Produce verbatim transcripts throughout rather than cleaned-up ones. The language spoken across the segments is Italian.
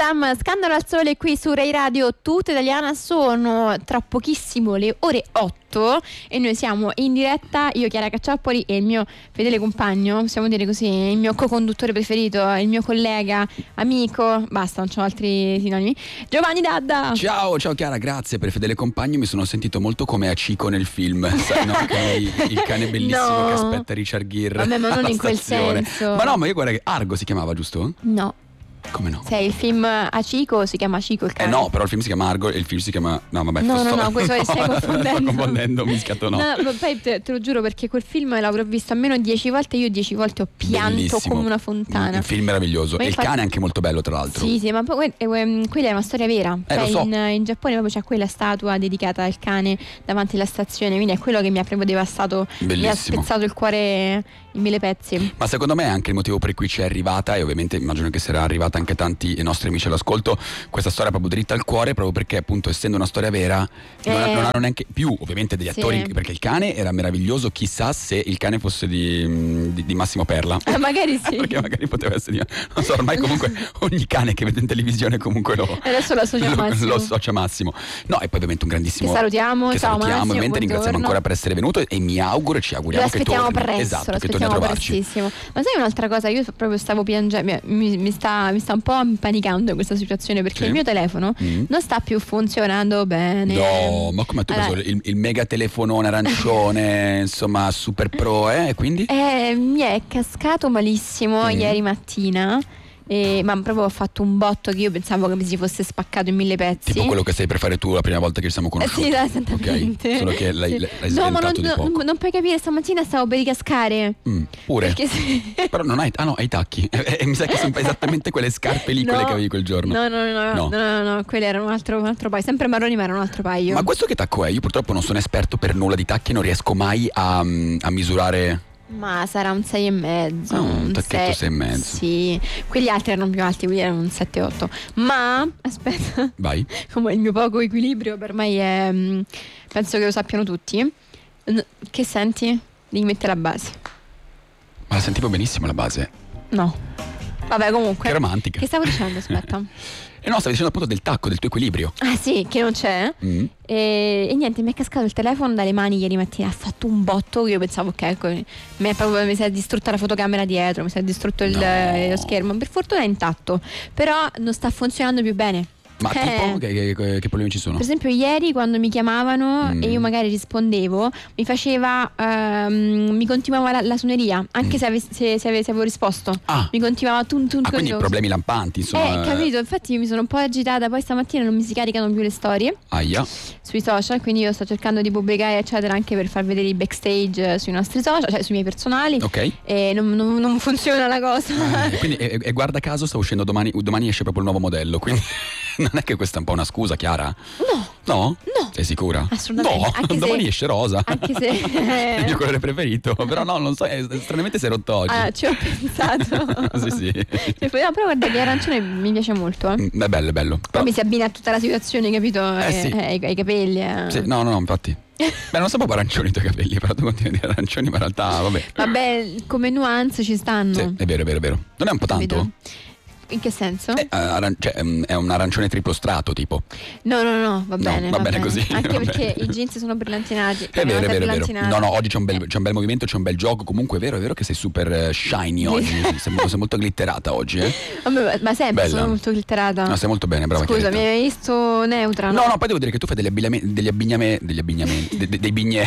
Shazam, Scandalo al Sole qui su Rai Radio Tutta Italiana. Sono tra pochissimo le ore otto e noi siamo in diretta, io Chiara Cacciappoli e il mio fedele compagno, possiamo dire così, il mio co-conduttore preferito, il mio collega, amico, basta, non c'ho altri sinonimi, Giovanni Dadda. Ciao, ciao Chiara, grazie per il fedele compagno. Mi sono sentito molto come Aciko nel film, sai, no? Che il, il cane bellissimo No. che aspetta Richard Gere. Vabbè, ma non in quel stazione. senso. Ma no, ma io guarda che Argo si chiamava, giusto? No. Come no? Se il film Aciko si chiama Aciko il Eh cane. no, però il film si chiama Argo e il film si chiama... No, vabbè, No, sto... no, no, questo stai confondendo. Sto confondendo, mi scatto no. No, no, poi te, te lo giuro, perché quel film l'avrò visto almeno dieci volte. Io dieci volte ho pianto Bellissimo. come una fontana. Un film meraviglioso. Ma E infatti- il cane è anche molto bello, tra l'altro. Sì, sì, ma poi que- eh, quella è una storia vera. Eh, Cioè, lo so. in, in Giappone proprio c'è quella statua dedicata al cane davanti alla stazione, quindi è quello che mi ha proprio devastato, mi ha Bellissimo. spezzato il cuore in mille pezzi. Ma secondo me è anche il motivo per cui ci è arrivata, e ovviamente immagino che sarà arrivata anche a tanti nostri amici all'ascolto, questa storia proprio dritta al cuore, proprio perché appunto essendo una storia vera non, Eh. non hanno neanche più ovviamente degli Sì. attori, perché il cane era meraviglioso, chissà se il cane fosse di, di, di Massimo Perla. Eh, magari sì. Perché magari poteva essere di... non so, ormai comunque ogni cane che vede in televisione comunque lo, Adesso lo associa lo, Massimo. lo associa Massimo. No, e poi ovviamente un grandissimo Che salutiamo, che ciao salutiamo, Massimo, ovviamente ringraziamo buongiorno. ancora per essere venuto e mi auguro e ci Lo auguriamo che aspettiamo torni. presto, Esatto, lo che torni a aspettiamo trovarci. prestissimo. Ma sai un'altra cosa? Io proprio stavo piangendo, mi, mi sta, mi sta un po' impanicando questa situazione, perché Sì. il mio telefono Mm. non sta più funzionando bene. No, ma come tu hai Allora, preso il, il mega telefonone arancione, insomma, super pro, eh? E quindi? eh, mi è cascato malissimo Mm. ieri mattina. E, ma proprio ho fatto un botto che io pensavo che mi si fosse spaccato in mille pezzi. Tipo quello che stai per fare tu la prima volta che ci siamo Eh, conosciuti. sì, dai, esattamente. Ok, solo che l'hai, Sì. l'hai No, ma non, sventato di non- poco. non puoi capire, stamattina stavo per ricascare. Mm, pure. Perché sì. Però non hai. Ah no, hai i tacchi. E, e mi sa che sono esattamente quelle scarpe lì, No. quelle che avevi quel giorno. No, no, no, no, No. no, no, no, quelli erano un altro, un altro paio, sempre marroni, ma era un altro paio. Ma questo che tacco è? Io purtroppo non sono esperto per nulla di tacchi e non riesco mai a, a misurare. Ma sarà un sei e mezzo. Ah, un tacchetto sei e mezzo. Sì, quegli altri erano più alti, quelli erano un sette otto. Ma aspetta, Vai. come il mio poco equilibrio per me è. mm, Penso che lo sappiano tutti. N- Che senti? Devi mettere la base. Ma la sentivo benissimo la base. No. Vabbè, comunque. Che romantica. Che stavo dicendo? Aspetta. E no, stavi dicendo appunto del tacco, del tuo equilibrio. Ah sì, che non c'è. Mm. E, e niente, mi è cascato il telefono dalle mani ieri mattina, ha fatto un botto che io pensavo ok, ecco, mi, è proprio, mi si è distrutta la fotocamera dietro, mi si è distrutto il, No. eh, lo schermo, per fortuna è intatto, però non sta funzionando più bene. Ma Eh. tipo che, che- che problemi ci sono? Per esempio ieri quando mi chiamavano Mm. e io magari rispondevo, mi faceva ehm, mi continuava la, la suoneria anche Mm. se, ave- se, se ave- se avevo risposto, Ah, mi continuava tun tun ah quindi tun. problemi lampanti, insomma. Eh, capito, infatti io mi sono un po' agitata, poi stamattina non mi si caricano più le storie Aia. sui social, quindi io sto cercando di pubblicare eccetera anche per far vedere i backstage eh, sui nostri social, cioè sui miei personali. Ok. E non, non- non funziona la cosa. Eh, quindi, e, e guarda caso sta uscendo domani, domani esce proprio il nuovo modello, quindi non è che questa è un po' una scusa, Chiara? No, No? no. Sei sicura? Assolutamente, No, anche se- domani esce rosa. Anche se È il mio colore preferito, però no, non so, è, stranamente si è rotto oggi. ah, ci ho pensato. Sì, sì. Cioè, no, però guarda che arancione mi piace molto, eh. Mm, È bello, è bello. Poi Però, mi si abbina a tutta la situazione, capito? Eh, sì. Eh, ai, ai capelli. eh. sì, no, no, no, infatti. Beh, non so proprio arancioni i tuoi capelli, però tu continui a dire arancioni, ma in realtà, vabbè. Vabbè, come nuance ci stanno. Sì, è vero, è vero, è vero. Non è un po' tanto? Capito? In che senso? Eh, aran- cioè, mm, è un arancione triplo strato, tipo. No, no, no, va No, bene. va bene così, Anche va perché bene. i jeans sono brillantinati. È vero, è vero, è vero. brillantinata. No, no, oggi c'è un bel, c'è un bel movimento, c'è un bel gioco. Comunque è vero, è vero che sei super eh, shiny oggi. sei, molto, sei molto glitterata oggi, eh? Vabbè, ma- ma sempre Bella. sono molto glitterata. No, stai molto bene, brava. Scusa, Chiaretta. mi hai visto neutra, no? No, no, poi devo dire che tu fai degli abbinamenti, degli abbinamenti, degli abbinamenti, de- de- dei bigne.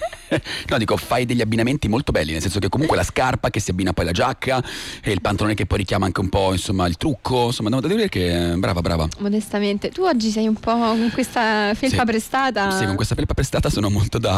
No, dico, fai degli abbinamenti molto belli, nel senso che comunque la scarpa che si abbina poi alla giacca e il pantalone che poi richiama anche un po', insomma, il trucco, insomma, devo devo dire che eh, brava, brava. Modestamente. Tu oggi sei un po' con questa felpa Sì. prestata. Sì, con questa felpa prestata sono molto da...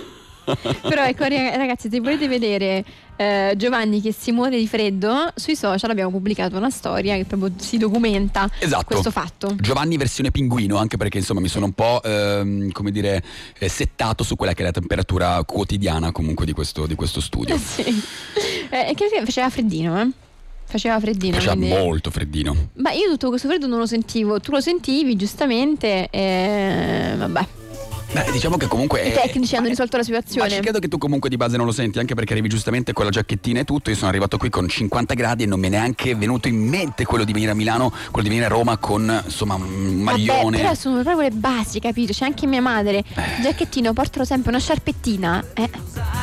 Però ecco raga- ragazzi, se volete vedere eh, Giovanni che si muore di freddo, sui social abbiamo pubblicato una storia che proprio si documenta Esatto. questo fatto. Giovanni versione pinguino, anche perché insomma mi sono un po' ehm, come dire eh, settato su quella che è la temperatura quotidiana comunque di questo, di questo studio. Sì. Eh, che faceva freddino, eh? Faceva freddino. Faceva quindi- molto freddino. Ma io tutto questo freddo non lo sentivo, tu lo sentivi giustamente, e vabbè. Beh, diciamo che comunque i tecnici hanno risolto la situazione. Ma ci credo che tu comunque di base non lo senti, anche perché arrivi giustamente con la giacchettina e tutto. Io sono arrivato qui con cinquanta gradi e non me ne è neanche venuto in mente quello di venire a Milano, quello di venire a Roma con insomma un maglione. Vabbè, però sono proprio le basi, capito? C'è anche mia madre, Eh. giacchettino, portano sempre una sciarpettina, eh.